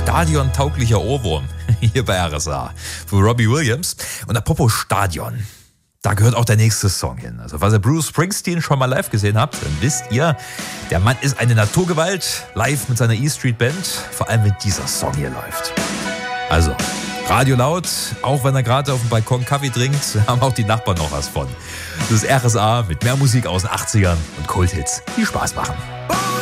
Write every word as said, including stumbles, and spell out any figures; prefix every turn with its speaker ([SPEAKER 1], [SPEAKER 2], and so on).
[SPEAKER 1] stadiontauglicher Ohrwurm hier bei R S A für Robbie Williams. Und apropos Stadion, da gehört auch der nächste Song hin. Also, falls ihr Bruce Springsteen schon mal live gesehen habt, dann wisst ihr, der Mann ist eine Naturgewalt, live mit seiner E-Street Band, vor allem wenn dieser Song hier läuft. Also, Radio laut, auch wenn er gerade auf dem Balkon Kaffee trinkt, haben auch die Nachbarn noch was von. Das ist R S A mit mehr Musik aus den achtzigern und Kulthits, die Spaß machen.